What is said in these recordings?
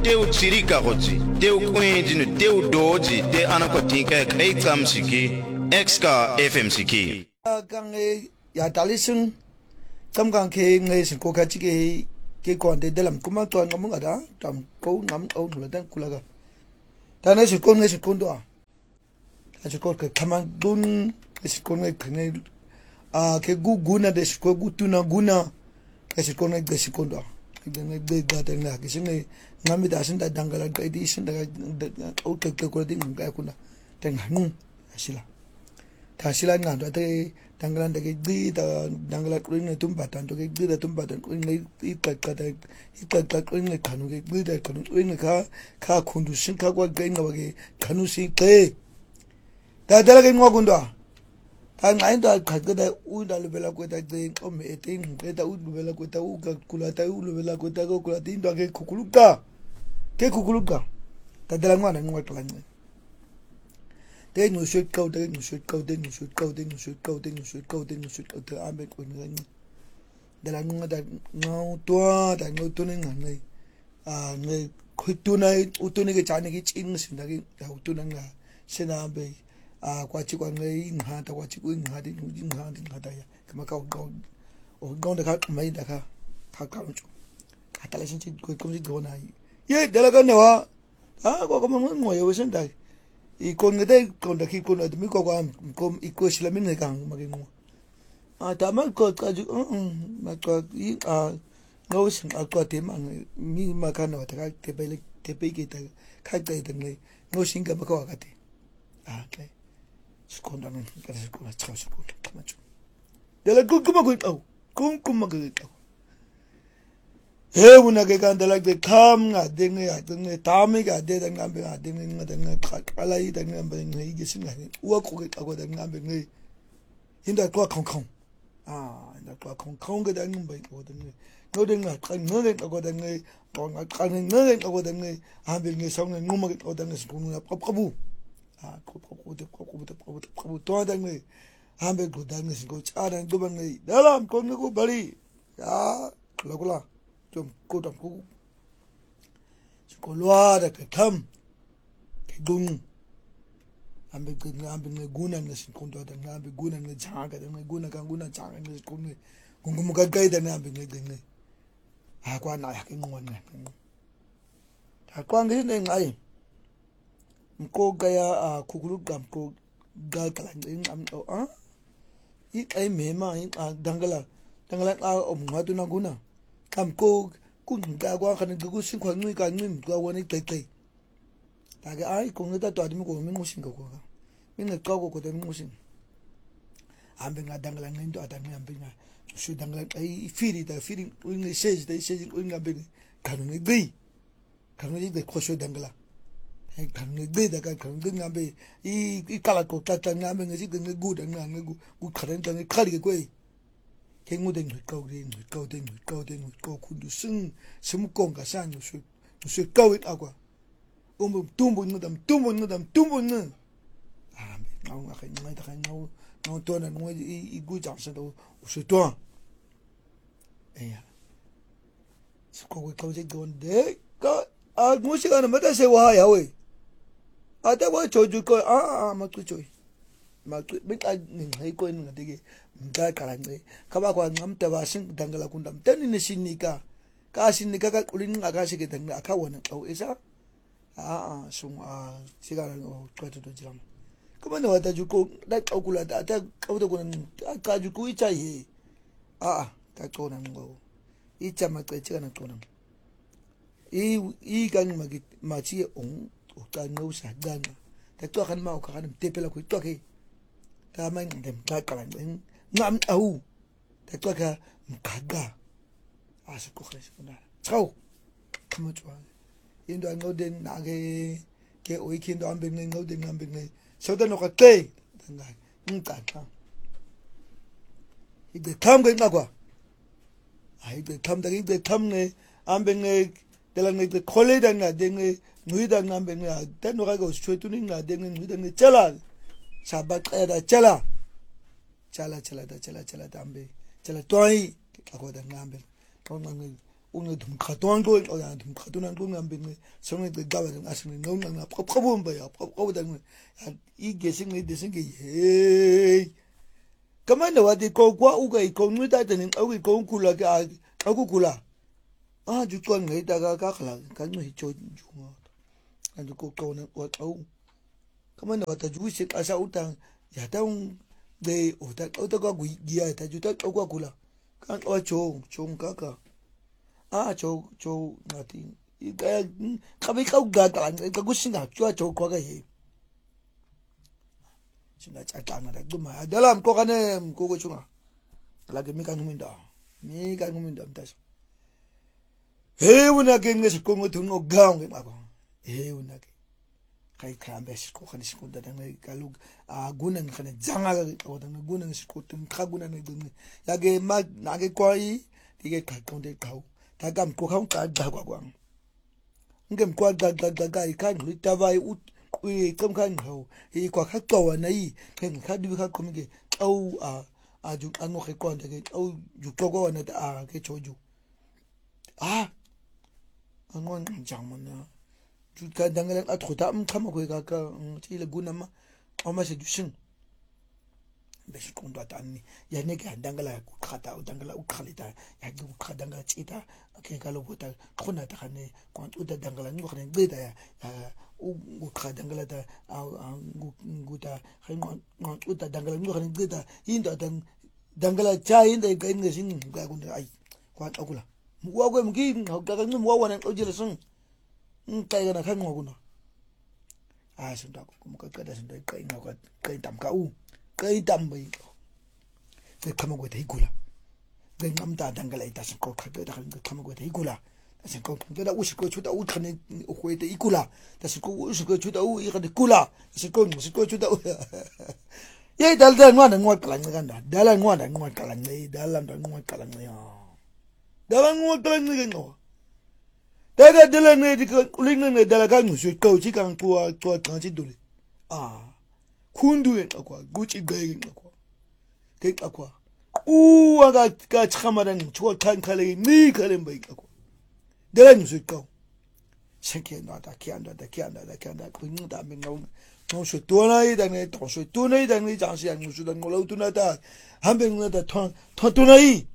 teu tsirika gotsi teu kwendinu teu doji te anakotinka kai tsamsiki exka fmsiki kange ya talisun kamgang ke ngai sin ko kachi ke konde dalam kuma to ngam ngada tam ko ngam au nula dan kulaga tane sin ko ngai sin ko ndo a sin ko ke kamang dun sin ko ngai kne a ke guna de sin ko gutuna guna ke sin ko ngai sin ko ndo ngai de da na ke sin ngam da sin da dangala kai di sin da au ke ko di ngai kuna ten ngu asila tasila ngando te dangalan de gi da dangala kuin tumbatan to gi da tumbatan kuin ita kuin kanu gi da kanu kuin ka kundu sin ka gwa ga ngawage kanu sin te da dala gi ngogundo ta ngai da ka da u da le bela ko da de o me te ngai da u bela ko ta u ka kula ta u bela ko ta ko kula tin do ke kukuluka ta dala ngwana ngwa kala Then you should go, then you should go, then you should go, then you should go, then you should go, then you should go to Ambek when you the Langa that no toa, that no tuning and they could tonight, Utunic Chaniki English in the Utunanga, Senabe, Quachiquan in Hata, what you win had in Hataya, Kamaka go or gone the cat made the car, Kakancho. Catalyst could come to go now. Yet, Delaganoa, go come on, you wasn't I. Ikon ngade kon da ki kon admi ko kom iko islamin ne kang maging mo taman ko ka ju ma ko I no sin ko te mang mi ma ka no ta te pe ki ta ka ta te ne no sin ka ko ka te okay skon da ne ka se ko tra se ko ma chu de la ku kuma ko kuma ko he una ke kan dalak de kham nga ding ya ding tami ga de dang am ba ding nga dang kala I dang am ba ngai ge sin nga wa ko ke ko dang am ba ngai hinda ko khong inda ko khong ge dang ba ko dang no ding nga kan no ge ko dang ngai ko nga kan no ge ko dang ngai am ba ngai song ngai ngum ge ko dang ngai ko nga prabu ko to dang ngai am ba ko dang ngai ko cha dang ko ngai dalam ko ngai ko bari ya kula 좀 고담고 콜와다 kam gun ambe guna nasi kondo da ambe guna ne jaga da guna kan guna jaga ne kondo gungum ga ga da ambe ne kwa na ya ngwan ne ta kwa ngi ne ngai mko ga ya kukulu gam ko ga kala ngi am I kai mema dangala ngatu na guna kam ko kun ga gwa kan gu sin kwa nui ka nui ga woni tai ta ga ai ko ngata to admi ko min musin ga ko min ga ko da min musin ambe nga dangala ngai to adami ambe nga su dangala ai firi ungi sej ungi ambe kanu ngi de ko so dangala ai kanu ngi da ka kanu ngi ambe I kala ko ta nga ambe ngi ngi gu da nga ngi gu karen da ngi kali ko Kengu kau kundu sing semukong kasanyo su kawit agwa tumbo ngam ngau ngakai ngai ta ngau to na ngoi I gu jam sa do su to ya su ko kau je gon de ka musi kana mata se wa ya we ata wa choju ko ma ku choi ma ku bit ngai ko ni ngade ga karang kaba kwa ngam ta ba sin dangala kundam tan ni sinika ka ka kulin ga shi ke dangala ka wona au isa sun sigara no to jiram kuma ne wata juko da kula da ta kauda kunan ka juko ita ye ta tona ngo ita ma ta cika na tona I kan ma ci on ta no sa dana ta to kan ma ka kan tepela ku to ke ta man dem ta kalan ngam au ta to ka mkaga asu ko khres kuna chau kama chwa indo ngoden na ke oi kindo ambe ngoden ambe soda no ka te tanga nka ta ide kam ga ngwa ai de kam da ide kam ne ambe dela de khole da na de ngui da ambe ta no ga go chwetu ni na de ngui da chala sabat da chala da ambe chala toi ako da ambe ko ngai unedum khatuan ko ya dum khatuan ko ngambe ne songe de gawa de asne no na pop ba ya pop da ne I gesing ne de singe hey kamanda wadi ko kwa uga ko nuta de ne au ko kula ka aku kula ju ko ngai da ka khala ka no hi cho ju ma an ko ko ne wa au kamanda wata ju shi ka sa uta ya ta de o ta ka gu ya ta ju ta ko kula kan o cho kaka cho nothing kabi kau gagal ka gusinga cho kwa ga he sina chatanga da guma dalam ko kane ko ko chunga lagi mi kan huminda mtas he una ke nges ko ngo thungo gaung ke mako he una ke kai krambe ko kane sikunda da ngai kalu gunan kane janga ko da gunan sikko tum khaguna ne dum yage ma nage kwai dige ka konde kau tagam ko khang ka da kwa kwang ngem kwa ga ka ngli tavai ut kam kan ho I kwa kha ko na I ken kha du kha komige au ju anu khe ko de au ju ko na ta ke choju angon jang mo na ju ka dangal a thota kham ko ka ti le gunama o ma se du sing be shi kon da tan ni ya ne ka dangala ku khata dangala u khalita ya ju kha dangala chita ke ka lo bota khona ta khane kon u da dangala ni khane be da ya u kha dangala da ngu ta khain ngon u da dangala ni khane be da inda dangala cha inda ka inga sing ga kun ai kwa ta kula mu wa go mu ki ga mu wa wana o jira sun kai ga na khan ngo kuna sun da ko mu ka da sun da kai na ka kai tam ka kai tam bai ke kama go dai kula ga ngam ta dangala ita sun ko ka da kama go dai kula da sun ko da ushi ko chuda u khane ko dai kula da sun ko ushi ko chuda u I ga kula sun ko chuda ye dal da ngwa ngwa kala nganda dal ngwa kala ngai dal ngwa kala ngai dal ngwa kala ngai no daga dal ngai di ko ling ngai dal ka ngu su ko chi kan ko kan chi dole kundu en akwa guchi gai akwa ke akwa aga ka chamaran chwa kan kale ni kale bai akwa dal ngu su ko seke na da kianda ko ni da men no so to na I da ne to so to na I da ne jang si ang su da ngolo tu na da han ben na da ton to na I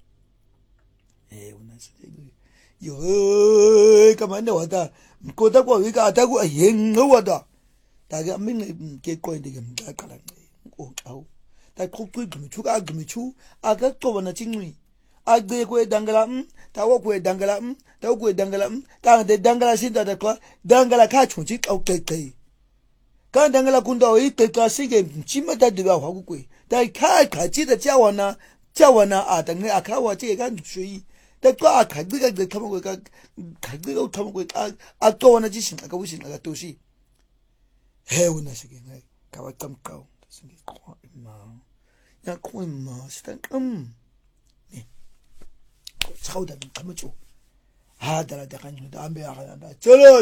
una se yo ka man da wa da ko da ko wi ka da ko yen no wa da ga min ke ko de gam da kala ko au da ko ku chu aga ko na chingui agbe ko dangala ta wo ko dangala ta ko dangala ta de dangala sin da ko dangala ka chunchi au kai kan dangala kunda o I ka sige chima da de wa ku ko da ka ji da jawana a da ne aka wa je ga shui da ko aka ga da kama ko ka ga kama ko a to na ji shin aka wushin aka to shi he una sige ngai ka wa kam ka sige ko ma ya ko ma stan ne sau da kama chu da kan da ambe ya da chalo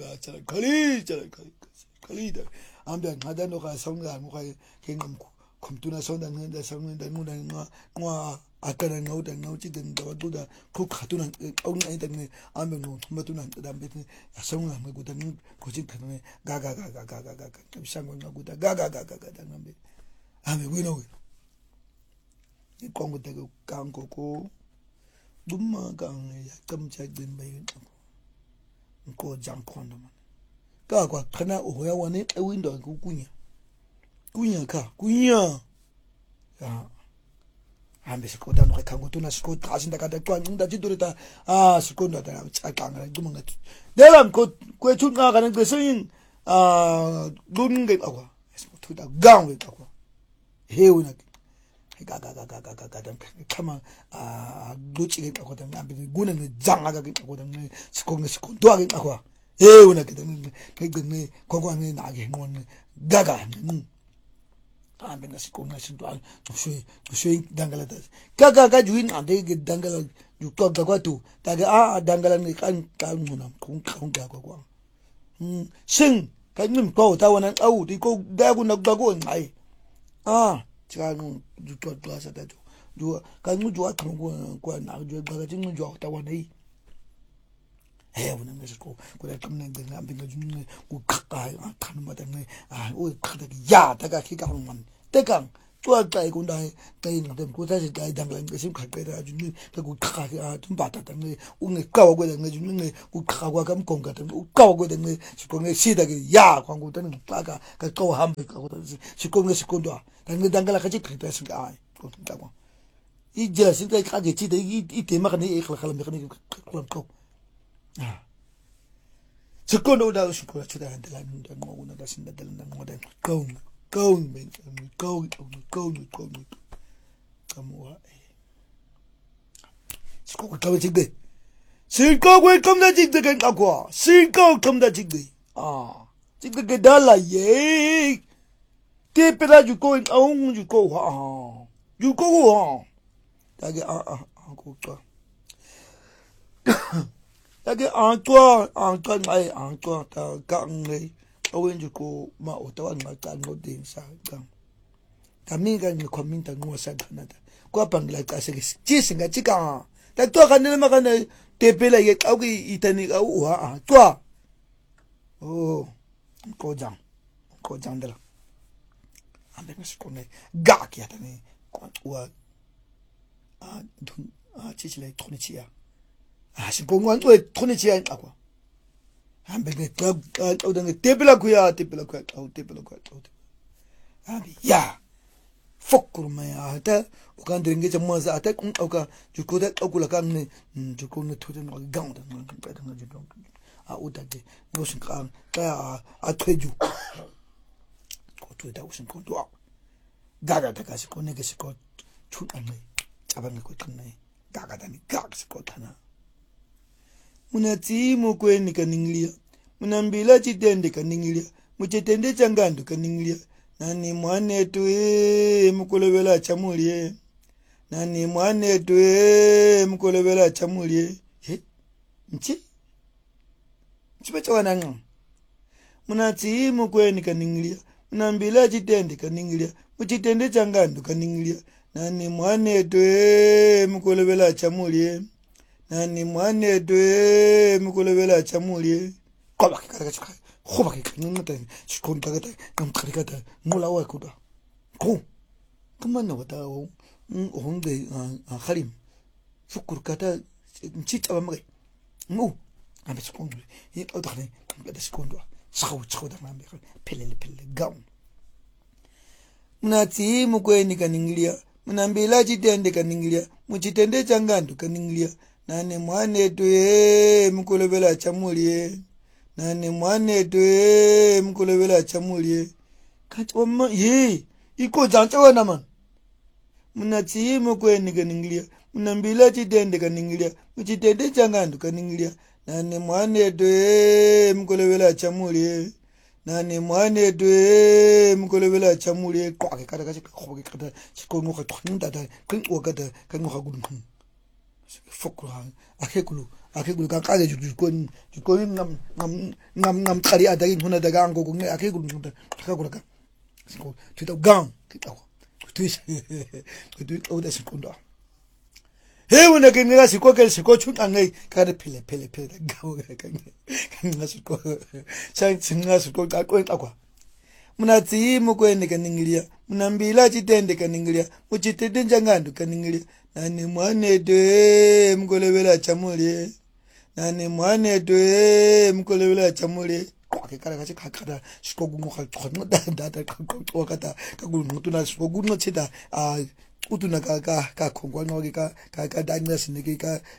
kali da ambe ngada no ka songa mo ka kengam komtuna sonda ngada sonda ngwa akana ngauda ngauchi den da waduda ku khatuna on ai dan ambe no matuna da ambe ya songa mo guda ni ko jin kan ga shango na guda ga da ambe we no ni kongo de kango ko dumma kan ya kamcha den bai ko jam kondo man ka kwa kana o ya wane e window ku kunya ya ambe se ko da no ka ngoto na sko tasin da ka da kwa nda jidurita sko ndo da chakanga dumanga delam ko chu nga ka nang besoin gun ge akwa esmo tu da gang ge akwa he una ga dan kama luchi ge akwa da ambe gunan ne janga ga ge akwa da sko ndo ge akwa una ke dan ne ko ne na ge ngon gaga ambe na sko na sin to so dangala da gaga juin ande ge dangala ju to ga tu ta ga dangala ne kan ngona kun ga kwa sing ka nim ko ta wana au di ko ga ku na ga ko ngai cha nu ju to sa da ju ka nu ju a kan ko na ju ga ga ju ta wana wona ngesiko kula qamna ngambe ngajunne uqhaqa aqhanuma tane uqhada ya taka khika ngam tekang twa ikunda qina temkutha siqai dangla ngesimqhaqela ajunne ukuqhaqa tumbata tane ungeqawa kwela ngajunne uqhaqa kwaka mgonga tane uqawa kwela nge sikonge sida ke ya kwangu tane ngixaka kaqawa hambe qaqota sikonge sikondwa tane dangala khathi qhita singai qoqaqwa ijela sinta iqhaje tida idema khane ikhlakhala mkhane qaqwa Sekondo udah sekolah sudah hantalan dan mau nak kasih hantalan dan mau dan kau kamu sekolah kau cik sekolah kau kamu dah cik kan aku sekolah kamu dah cik cik ke dalam ye tipe lah juko lagi aku tu lagi Antoine ta kang nei awen juko ma otawan ma kan no din sa kang kami kan ni kominta ngo sa kanada ko pangla ka se chisinga chika ta to kan ne ma kan tepela ye au ki itani au to ko jang dala ambe ngas ko ne ga ki atani wa chichile tonichia 신공원 왜 돈이 지야 있다고 안 되게 어떤 데빌라쿠야 야 폭구르마야 다 오간드린 게 정말 아다 오가 주고다 오고라 간네 주고는 토전 거 강다 뭐 그런 거 좀. 오다게 무슨 강 퇴주 고토다 무슨 고도 가가다가시 고네게시 고 춘안네 잡아내 고 탔네 가가다니 가가시 고 타나 Munatimu kweni kaninglia munambila chitende kaninglia muchitende changandu kaninglia nani mwane tuwe mukolebela chamulie nani mwane tuwe mukolebela chamulie nchi chipacha wananga munatimu kweni kaninglia munambila chitende kaninglia muchitende changandu kaninglia nani mwane tuwe mukolebela chamulie nani mwane dwe mukolebela chamulie koba kikaka chika khoba kikanga chikonta kata kamkharikata ngola wa kuda ko kamana wata honde khalim fukur kata chicha bamage ngo ambe chikondu yi odkhane kambe chikondu chaw da mambe pelele gaun munati mukweni kaninglia munambila chitende kaninglia muchitende changandu kaninglia nani mwane tuwe mukolebela chamulie nani mwane tuwe mukolebela chamulie kati wama ye iko janchawa naman munati mukweni kaninglia munambila chitende kaninglia muchitende changandu kaninglia nani mwane tuwe mukolebela chamulie nani mwane tuwe mukolebela chamulie kwa ke kata kwa ke kata chikono ka tkhunda da kwo kata kango ka gudun fokra akekulu kakale jukoni ngam khari adagi huna daga ango ngi akekulu ngam kakula ka siko tuta gang kitawo tuis kudu oda sikondo heuna kenga siko chunga ngai kare pele gawo kanga siko sang singa siko ka kwa munatsi mukweni kaninglia munambila chitende kaninglia muchitende njangandu kaninglia nani mwane dwe mukolebela chamulie nani mwane dwe mukolebela chamulie kwake kala kachi kakada sikogungo khotno data kokata kagunutuna sikogunno chida utuna ka khongwa ngoke ka dangnas nike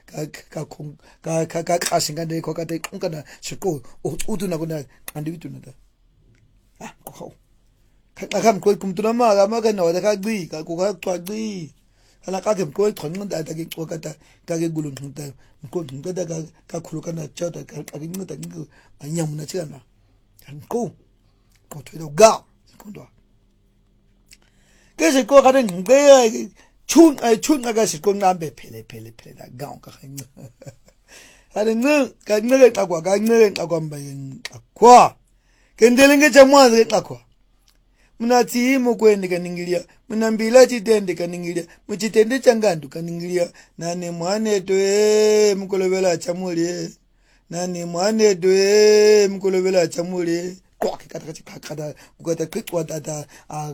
ka kasinga de kokata unkana siko utuna kuna andibituna da ko kakam ko kumtuna ma kana wada ka gbi ka ko ka twagbi ala ka kem ko thon da ke ko kata ka ke gulun thunta ko thunta da ka khuluka na chata ka ke ngota ngi anyam na chana ko to ga ko do ke se ko ka den nge chun ga se ko nambe pele da ga ka khin ale nge ka kwa mbayen kwa kendelenge chamwa ze kwa munati mukweni kaninglia munambila chitende kaninglia muchitende changandu kaninglia nane mwane twe mukolebela chamulie nani mwane dwe mkulobela chamuli kwa kata kukata kikwa data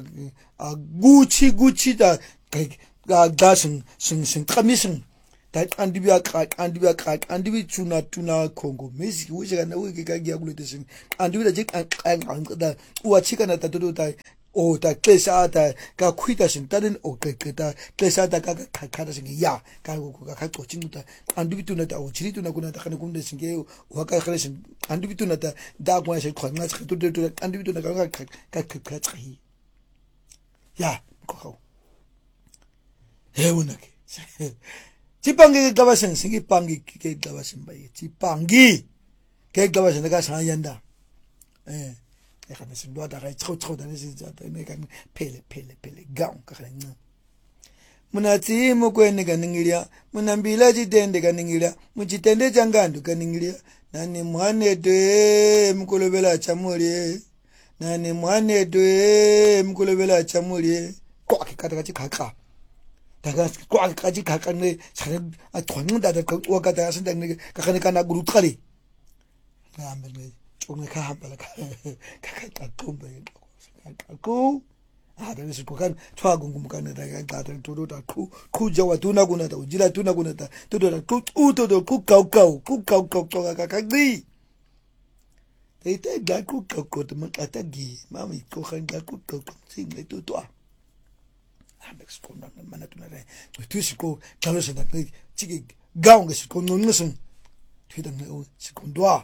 gucci da gashin shin kamishin da andibi tuna kongo mesi wuce kana wuce ka giya gulu teshin andibi da jik da uwa chika na tatudu da o da klesa da ka kuita shin tadin o da klesa da ka kada shin ya ka kocin da andibi tuna da o chiri tuna kuna da kana kun da shin ke wa ka kare shin andibi tuna da kwa shin kwa nga to andibi tuna ka tsahi ya ko heunake 지방기 가봐선 생기 방기 게 가봐선 봐요. 지방기 게 가봐선 내가 상한다. 예. 내가 무슨 노다가 초초다는 진짜 내가 펠레 가운 가는. 문화지 뭐고 내가 능이랴. 문남빌라지 된데가 능이랴. 무지텐데 장간도 가능이랴. 나니 무한에데 무콜베라 참모리. 나니 무한에데 무콜베라 참모리. 꼭 같이 가까. 다가 꽉까지 가까네 사람 돈는다다 와가다 선다네 가까니까 나 그룹까지 나면은 조금 가한발 가까 꼼배 가고 그래서 그간 초하공공간에 다들 도로다 쿠저와 두나구나다 우지라 두나구나다 도도다 우도도 쿠까우까우 가가가가기 데이터 가쿠까우까우만 아타기 마미 코한 가쿠까우 싱레 도도아 Mexico mana tunare tu siko kalosa da chiki gaung ge siko nonson thuidang ne siko ndwa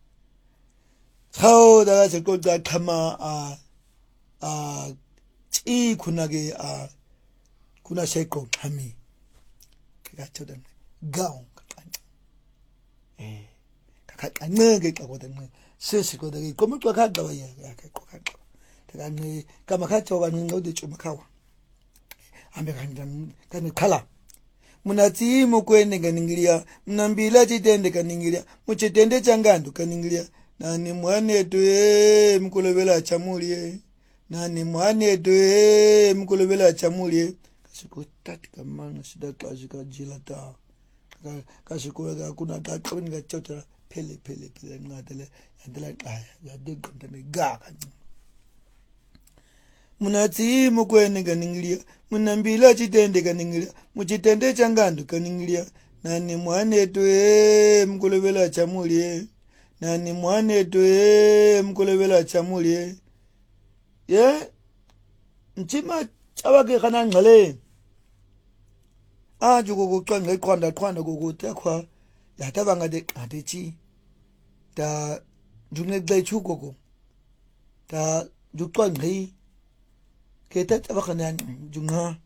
sao da siko da kama chi kunage kuna seko hami ka chodan gaung ka ne ge ka godan se siko da ko mo ka da ya ka ko ka da ne kama ka choga ngo de chuma kawa ambekandan kan kala munati mukwene ganingiria mnambila chitende ganingiria muchitende changandu ganingiria nani mwane twe mkulobela chamulie nani mwane twe mkulobela chamulie kasiko tatika mana sida kasika jilata kasiko ga kuna ta kwen ga chota pele ngadele andela ya de gondane ga kan munati mukwene ganingiria munambila chitende ganingiria muchitende changandu ganingiria nani mwane twe mkulobela chamulie nani mwane twe mkulobela chamulie ye nchima chawake kana ngale jugo kuqanga iqhwanda kukuta kwa yatabanga de adechi da junge daichugo da juqangi keta tabakana junga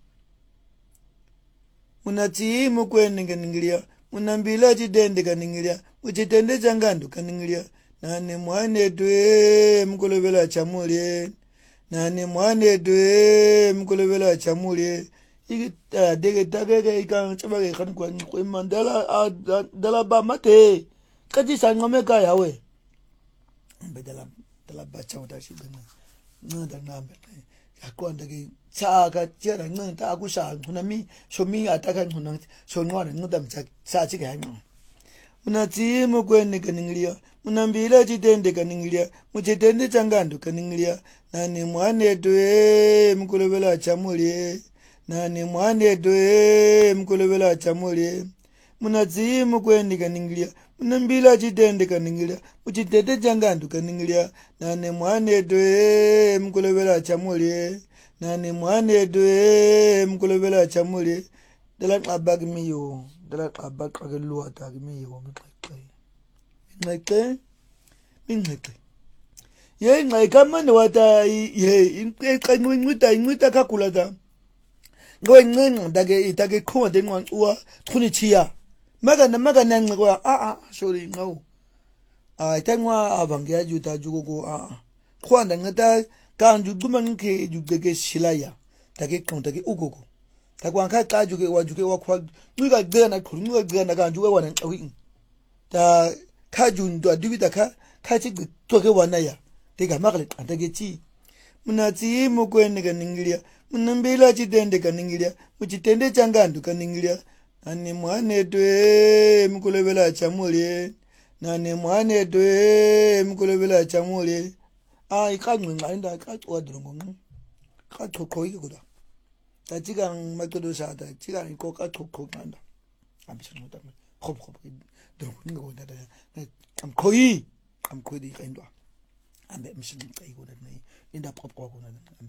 munati mukwene ganingiria munambila chitende ganingiria muchitende changandu ganingiria nani mwane twe mkulobela chamulie nani mwane twe mkulobela chamulie ikita dege tage ikan chabage kan kwa mandala dala ba mate kaji sangame ka yawe bedala ba chawda shi dana nda nambe yakwanda ke chaga jera ngta akusha kunami shomi ataka kunang shonwara ngdam sa chi ga no munati mukwene ganingiria munambila chitende ganingiria muchitende changandu ganingiria nani mwane twe mkulobela chamulie nani mwane twe mkulobela chamulie munati mukwene ganingiria munambila chitende ganingiria muchitende changandu ganingiria nani mwane twe mkulobela chamulie nani mwane twe mkulobela chamulie dala qabag miyo dala qabag qagelwa tag miyo ngeke ye ngeke manje wata ye inqenqita kakulata ngwenqenqa dake itake khonde nqanqwa khunichiya maga nanqe kwa sorry no itangwa abangia juta jugo khwanda ngata kanju gumanke jugege silaya take kontake ugogo takwa ka juge wakwa nuga gana nuga gana kanju wana qawi ta kajun do dibita ka ci toke wanaya tega magle take ci munati mukwene ganingiria munambela chitende ganingiria muchitende changandu ganingiria nani mwane twe mkulobela chamulie nane mwane dwe mkulebela chamule ikanqinqa into akacoda ngonqi kachokhoyike kodwa tatika macodo shata tika inkoka chokhoqanda amshinqota khop ndingonda amkhoyi into ambe mshinqiciko into apha kwakho